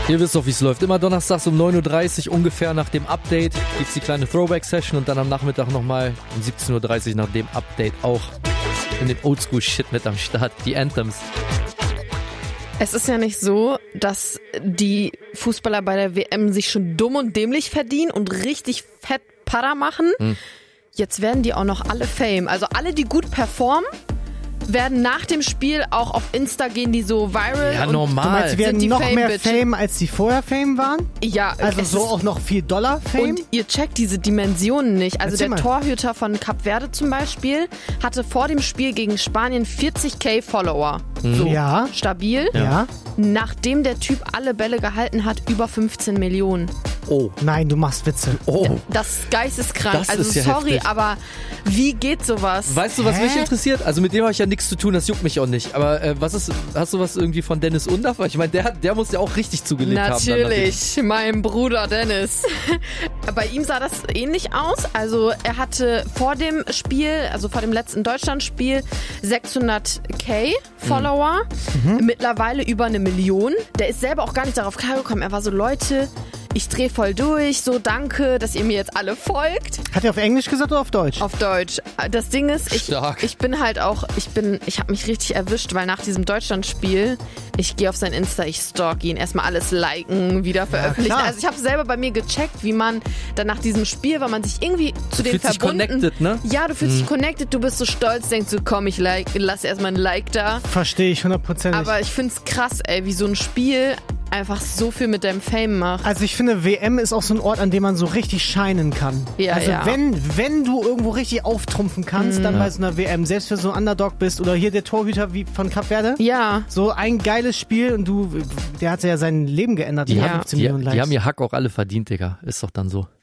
Ihr wisst doch, wie es läuft. Immer donnerstags um 9.30 Uhr ungefähr nach dem Update gibt's die kleine Throwback-Session und dann am Nachmittag nochmal um 17.30 Uhr nach dem Update auch in den Oldschool-Shit mit am Start. Die Anthems. Es ist ja nicht so, dass die Fußballer bei der WM sich schon dumm und dämlich verdienen und richtig fett Para machen. Jetzt werden die auch noch alle Fame. Also alle, die gut performen, werden nach dem Spiel auch auf Insta gehen, die so viral. Ja, und normal. Du meinst, die werden noch mehr Fame-Bitch. Fame, als die vorher Fame waren? Ja, Also es so ist- auch noch viel Dollar Fame? Und ihr checkt diese Dimensionen nicht. Also Erzähl der mal. Torhüter von Kap Verde zum Beispiel hatte vor dem Spiel gegen Spanien 40.000 Follower. So, Ja. stabil. Ja. Nachdem der Typ alle Bälle gehalten hat, über 15 Millionen. Oh. Nein, du machst Witze. Oh. Das ist geisteskrank. Das also ist ja sorry, heftig. aber wie geht sowas? Weißt du, was Hä? mich interessiert? Also mit dem habe ich ja nichts zu tun, das juckt mich auch nicht. Aber hast du was irgendwie von Dennis Undaff? Ich meine, der muss ja auch richtig zugelegt haben. Natürlich, mein Bruder Dennis. Bei ihm sah das ähnlich aus. Also er hatte vor dem Spiel, also vor dem letzten Deutschlandspiel, 600.000 Follower. Mittlerweile über 1 Million. Der ist selber auch gar nicht darauf klargekommen. Er war so, Leute, ich drehe voll durch. So, danke, dass ihr mir jetzt alle folgt. Hat er auf Englisch gesagt oder auf Deutsch? Auf Deutsch. Das Ding ist, Stark. ich bin halt auch, ich habe mich richtig erwischt, weil nach diesem Deutschlandspiel, ich gehe auf sein Insta, ich stalk ihn, erstmal alles liken, wieder veröffentlichen. klar. Also ich habe selber bei mir gecheckt, wie man dann nach diesem Spiel, weil man sich irgendwie zu denen fühlst dich verbunden... connected, ne? Ja, du fühlst dich connected, du bist so stolz, denkst du, komm, ich lass erstmal ein Like da. Verstehe ich 100%. Aber ich find's krass, ey, wie so ein Spiel einfach so viel mit deinem Fame macht. Also ich finde, WM ist auch so ein Ort, an dem man so richtig shinen kann. Ja, also ja. wenn du irgendwo richtig auftrumpfen kannst, dann bei so einer WM, selbst wenn du so ein Underdog bist oder hier der Torhüter wie von Kap Verde. Ja. So ein geiles Spiel und der hat ja sein Leben geändert. Ja. 15 Millionen Likes. Die haben ihr Hack auch alle verdient, Digga. Ist doch dann so.